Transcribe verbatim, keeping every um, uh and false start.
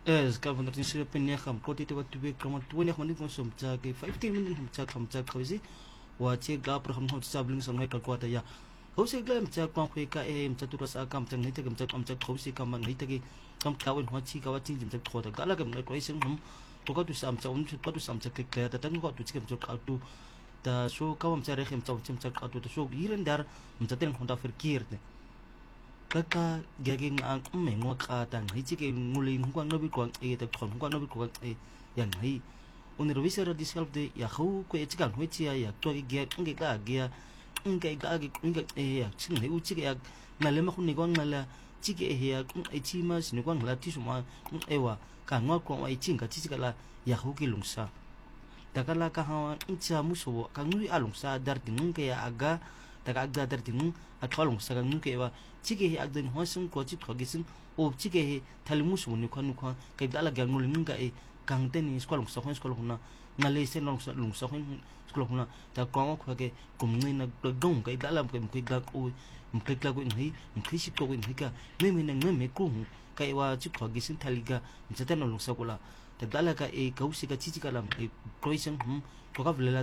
Es ka van er sila pinya kam ko tito wat tubig kam tuwa man ko som cha ke fifteen minutes hum cha kam cha khawisi wa che ga pro ham hum cha bling som hai ka ko ta ya ho se glem cha kwang khwe ka em cha tu sa kam chang ni te kam cha kam cha khawisi kam man ni te ki kam ka wen ho chi ka wa chi jim cha tho ta ga la kam na ko ising hum ko ka tu sam cha um ko tu sam cha ke ka ta tang ko tu chi kam cha ka tu ta so ka wam cha re khim cha chim cha ka tu ta so yiren dar hum cha ten hon ta verkeerd ne kaka gaging ang me ngok atang hi chike ngulin hungkwang no bi kwang e ta khon hungkwang no bi kwang e yan hi unir visera diself de ya khu ko e chikang hui chia ya to gi ge nge ka ge nge ka ge nge e ya chin he u chike ya na le ma khu ni kwang na la chike e ya e chi ma sin kwang la ti suma e wa ka ngok ko ai chin ka chi chika la ya khu ki lungsa takala ka ha ncha muso ka ngui alungsa dar tin nge ya aga daga agda dar tin a tholong sa ngu ke wa chike he agda ho sung ko chi thogi sung o chike he thalimu su ni khon khon ke dala ga ngul ning ga e kang te ni skol sa khon skol na na le se long sa lung sa khon skol na ta ko ko ke kum ni na gong ke dala ke ke ga ko m ke la ko ni m ke shi ko ni ka me me nang me ko ka wa chi thogi sung thaliga m sa ta long sa ko la ta dala ka e ka usi ka chi chi ka lam e proisen hum to ka vlela